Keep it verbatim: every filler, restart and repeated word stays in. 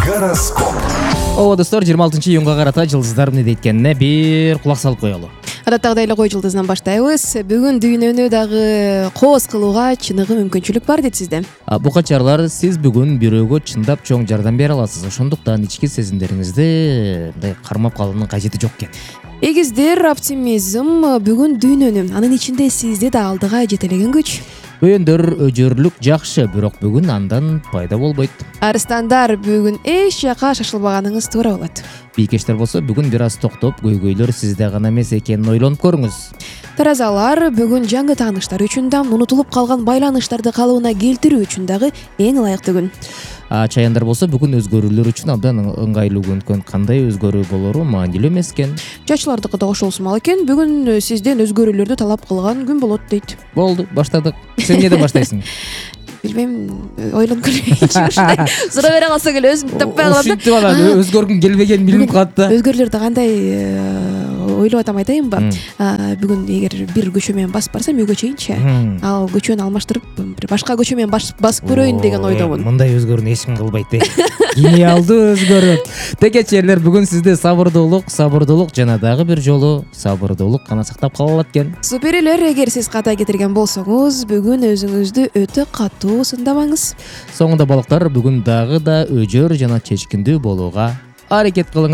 Гороскоп. Ооба достор, жыйырма алтынчы июнга карата жылдыздар эмне дейткенине бир кулак салып коелу. Адаттагыдай эле кой жылдызынан баштайбыз. Бүгүн дүйнөнү дагы кооз кылууга чыныгы мүмкүнчүлүк бар дейт сизде. Буга чарлар, сиз бүгүн бирөөгө чындап чоң жардам бере аласыз. Ошондуктан ички сезимдериңизди мындай кармап калуунун кажети жок экен. Эгиздер, оптимизм бүгүн дүйнөнү, анын ичинде сизди да алдыга жетелеген күч. Көөндөр, өжөрлүк жакшы, бирок бүгүн андан пайда болбойт. Арыстандар, бүгүн эч жака шашылбаганыңыз туура болот. Бийкештер болсо, бүгүн бир аз токтоп, көйгөйлөр сизде гана эмес экенин ойлонуп көрүңүз. Таразалар, бүгүн жаңы тааныштар үчүн да, унутулуп калган байланыштарды калыбына келтирүү үчүн дагы эң ылайыктуу күн. Чаяндар болсо, бүгүн өзгөрүүлөр үчүн абдан ыңгайлуу күн. Кандай өзгөрүү болору маанилүү эмес экен. Жачылардыкы да ошол сымал экен. Бүгүн сизден өзгөрүүлөрдү талап кылган күн болот дейт. Болду, баштадык. Сен эмнеден баштайсың? Билбейм, ойлонуп көрөйүнчү ушундай. Суроо бере калсак эле өзүм таппай калам да. Ушинтип анан өзгөргүң келбеген билинип калат да. Өзгөрүүлөрдү кандай ойлоп атам айтайынбы? Бүгүн эгер бир көчө менен басып барсам үйгө чейинчи, ал көчөнү алмаштырып бир башка көчө менен басып көрөйүн деген ойдомун. Мындай өзгөрүүнү эч ким кылбайт э. Гениалдуу өзгөрүү. Текечерлер, бүгүн сизде сабырдуулук, сабырдуулук жана дагы бир жолу сабырдуулук гана сактап кала алат экен. Суперилер, эгер сиз ката кетирген болсоңуз, бүгүн өзүңүздү өтө катуу сындабаңыз. Соңунда балыктар, бүгүн дагы да өжөр жана чечкиндүү болууга аракет кылыңыз.